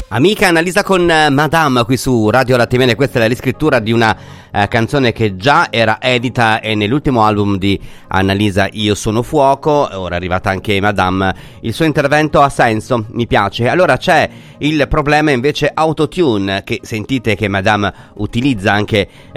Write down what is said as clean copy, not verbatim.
Amica Annalisa con Madame qui su Radio Latte Viene. Questa è la riscrittura di una canzone che già era edita e nell'ultimo album di Annalisa, Io sono fuoco. Ora è arrivata anche Madame. Il suo intervento ha senso, mi piace. Allora c'è il problema invece autotune, che sentite che Madame utilizza anche